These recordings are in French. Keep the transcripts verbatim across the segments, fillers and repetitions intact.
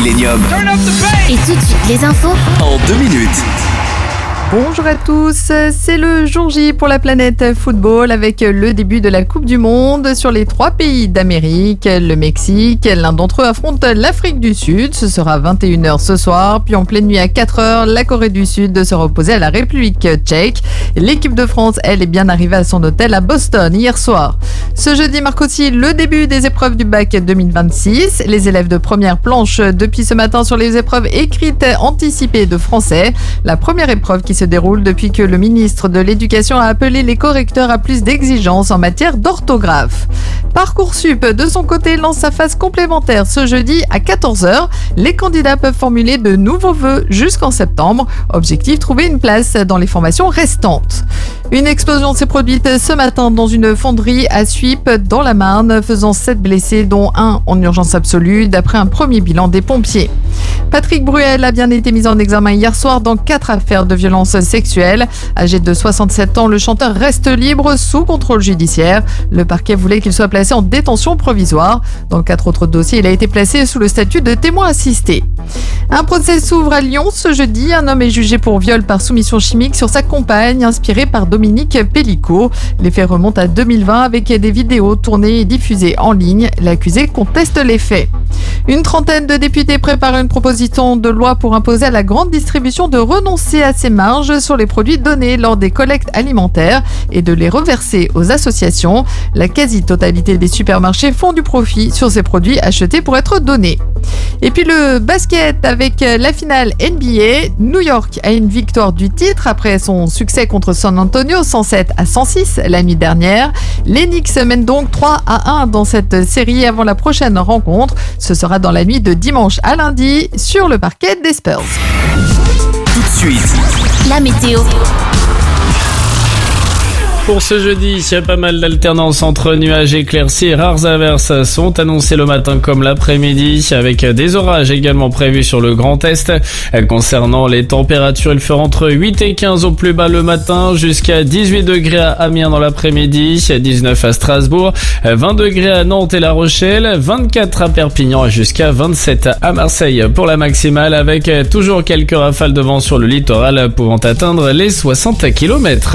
Millennium. Et tout de suite, les infos En deux minutes. Bonjour à tous, c'est le jour J pour la planète football avec le début de la Coupe du Monde sur les trois pays d'Amérique, le Mexique. L'un d'entre eux affronte l'Afrique du Sud, ce sera vingt et une heures ce soir. Puis en pleine nuit à quatre heures, la Corée du Sud sera opposée à la République tchèque. L'équipe de France, elle, est bien arrivée à son hôtel à Boston hier soir. Ce jeudi marque aussi le début des épreuves du bac deux mille vingt-six. Les élèves de première planche depuis ce matin sur les épreuves écrites anticipées de français. La première épreuve qui se déroule depuis que le ministre de l'Éducation a appelé les correcteurs à plus d'exigences en matière d'orthographe. Parcoursup, de son côté, lance sa phase complémentaire ce jeudi à quatorze heures. Les candidats peuvent formuler de nouveaux vœux jusqu'en septembre. Objectif, trouver une place dans les formations restantes. Une explosion s'est produite ce matin dans une fonderie à Suippes dans la Marne, faisant sept blessés, dont un en urgence absolue, d'après un premier bilan des pompiers. Patrick Bruel a bien été mis en examen hier soir dans quatre affaires de violences sexuelles. Âgé de soixante-sept ans, le chanteur reste libre sous contrôle judiciaire. Le parquet voulait qu'il soit placé en détention provisoire. Dans quatre autres dossiers, il a été placé sous le statut de témoin assisté. Un procès s'ouvre à Lyon ce jeudi. Un homme est jugé pour viol par soumission chimique sur sa compagne, inspirée par Dominique Pellicot. Les faits remontent à deux mille vingt avec des vidéos tournées et diffusées en ligne. L'accusé conteste les faits. Une trentaine de députés préparent une proposition de loi pour imposer à la grande distribution de renoncer à ses marges sur les produits donnés lors des collectes alimentaires et de les reverser aux associations. La quasi-totalité des supermarchés font du profit sur ces produits achetés pour être donnés. Et puis le basket avec la finale N B A. New York a une victoire du titre après son succès contre San Antonio cent sept à cent six la nuit dernière. Les Knicks mènent donc trois à un dans cette série avant la prochaine rencontre. Ce sera dans la nuit de dimanche à lundi sur le parquet des Spurs. Tout de suite, la météo. Pour ce jeudi, il y a pas mal d'alternance entre nuages et éclaircies. Rares averses sont annoncées le matin comme l'après-midi, avec des orages également prévus sur le Grand Est. Concernant les températures, il fera entre huit et quinze au plus bas le matin, jusqu'à dix-huit degrés à Amiens dans l'après-midi, dix-neuf à Strasbourg, vingt degrés à Nantes et La Rochelle, vingt-quatre à Perpignan et jusqu'à vingt-sept à Marseille pour la maximale, avec toujours quelques rafales de vent sur le littoral pouvant atteindre les soixante kilomètres.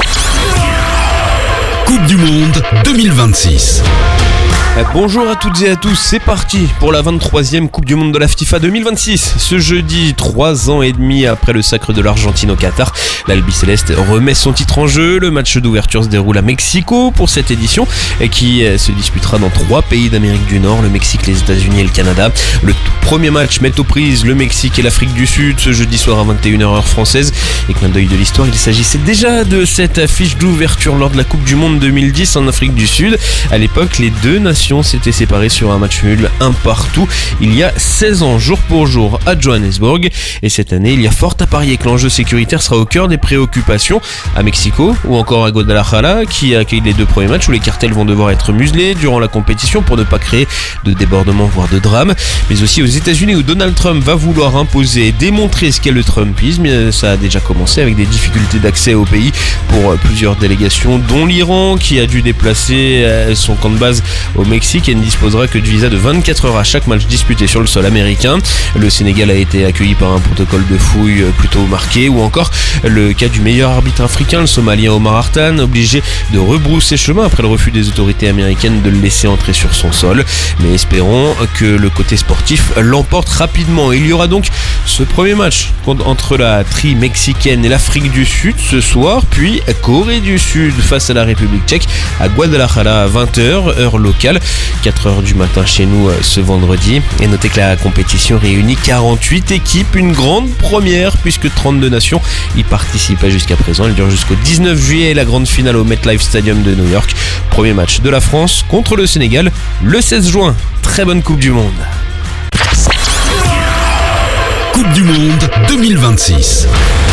Coupe du Monde deux mille vingt-six. Bonjour à toutes et à tous, c'est parti pour la vingt-troisième Coupe du Monde de la FIFA deux mille vingt-six. Ce jeudi, trois ans et demi après le sacre de l'Argentine au Qatar, l'Albiceleste remet son titre en jeu. Le match d'ouverture se déroule à Mexico pour cette édition qui se disputera dans trois pays d'Amérique du Nord, le Mexique, les États-Unis et le Canada. Le tout premier match met aux prises le Mexique et l'Afrique du Sud ce jeudi soir à vingt et une heures heure française. Et clin d'œil de l'histoire, il s'agissait déjà de cette affiche d'ouverture lors de la Coupe du Monde deux mille dix en Afrique du Sud. À l'époque, les deux nations s'étaient séparés sur un match nul un partout il y a seize ans jour pour jour à Johannesburg. Et cette année, il y a fort à parier que l'enjeu sécuritaire sera au cœur des préoccupations à Mexico ou encore à Guadalajara, qui accueille les deux premiers matchs où les cartels vont devoir être muselés durant la compétition pour ne pas créer de débordements voire de drames, mais aussi aux États-Unis où Donald Trump va vouloir imposer et démontrer ce qu'est le Trumpisme. Ça a déjà commencé avec des difficultés d'accès au pays pour plusieurs délégations, dont l'Iran qui a dû déplacer son camp de base au Mexique Mexique et ne disposera que de visa de vingt-quatre heures à chaque match disputé sur le sol américain. Le Sénégal a été accueilli par un protocole de fouille plutôt marqué, ou encore le cas du meilleur arbitre africain, le Somalien Omar Hartan, obligé de rebrousser chemin après le refus des autorités américaines de le laisser entrer sur son sol. Mais espérons que le côté sportif l'emporte rapidement. Il y aura donc ce premier match entre la tri mexicaine et l'Afrique du Sud ce soir, puis Corée du Sud face à la République tchèque à Guadalajara à vingt heures heure locale, quatre heures du matin chez nous ce vendredi. Et notez que la compétition réunit quarante-huit équipes, une grande première puisque trente-deux nations y participaient jusqu'à présent. Elle dure jusqu'au dix-neuf juillet, la grande finale au MetLife Stadium de New York. Premier match de la France contre le Sénégal le seize juin. Très bonne Coupe du Monde. Coupe du Monde deux mille vingt-six.